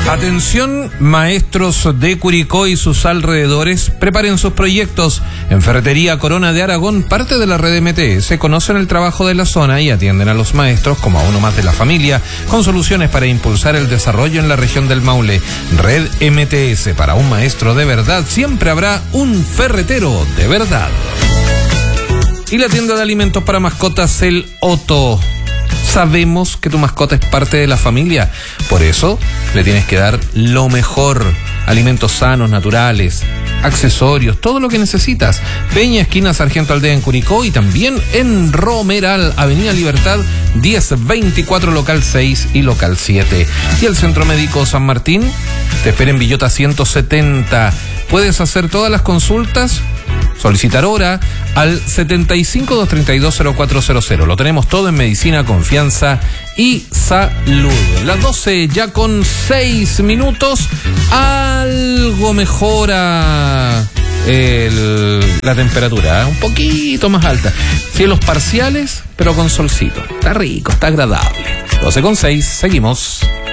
Atención, maestros de Curicó y sus alrededores, preparen sus proyectos. En Ferretería Corona de Aragón, parte de la red MTS, conocen el trabajo de la zona y atienden a los maestros como a uno más de la familia, con soluciones para impulsar el desarrollo en la región del Maule. Red MTS, para un maestro de verdad, siempre habrá un ferretero de verdad. Y la tienda de alimentos para mascotas, el Otto. Sabemos que tu mascota es parte de la familia, por eso le tienes que dar lo mejor. Alimentos sanos, naturales, accesorios, todo lo que necesitas. Peña, esquina Sargento Aldea en Curicó y también en Romeral, Avenida Libertad 1024, local 6 y local 7. Y el Centro Médico San Martín te espera en Villota 170. Puedes hacer todas las consultas, solicitar hora al 75-232-0400. Lo tenemos todo en medicina, confianza y salud. Las 12 ya con 6 minutos. Algo mejora la temperatura, un poquito más alta. Cielos parciales, pero con solcito. Está rico, está agradable. 12 con 6, seguimos.